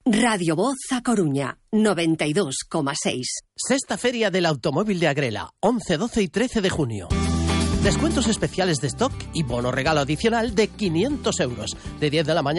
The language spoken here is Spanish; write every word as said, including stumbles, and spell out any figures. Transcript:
Radio Voz A Coruña, noventa y dos coma seis. Sexta Feria del Automóvil de Agrela, once, doce y trece de junio. Descuentos especiales de stock y bono regalo adicional de quinientos euros, de diez de la mañana